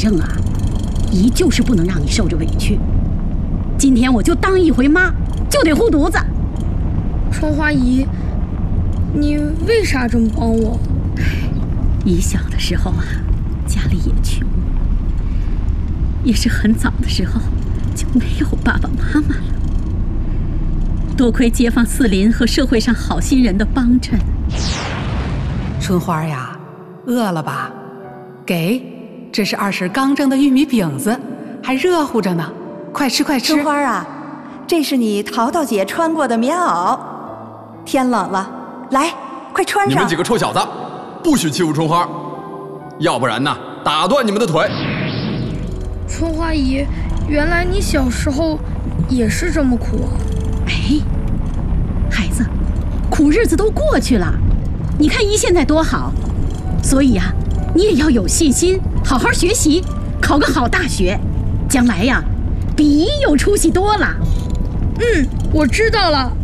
正啊，姨就是不能让你受着委屈。今天我就当一回妈，就得护犊子。 春花姨，你为啥这么帮我？ 姨小的时候啊，家里也穷，也是很早的时候就没有爸爸妈妈了。多亏街坊四邻和社会上好心人的帮衬。 春花呀，饿了吧？给，这是二婶刚蒸的玉米饼子，还热乎着呢，快吃快吃。 春花啊，这是你淘淘姐穿过的棉袄，天冷了，来，快穿上。 你们几个臭小子，不许欺负春花，要不然呢，打断你们的腿。 春花姨，原来你小时候也是这么苦啊！ 哎，孩子，苦日子都过去了，你看姨现在多好，所以啊，你也要有信心，好好学习，考个好大学，将来呀，比姨有出息多了。 我知道了。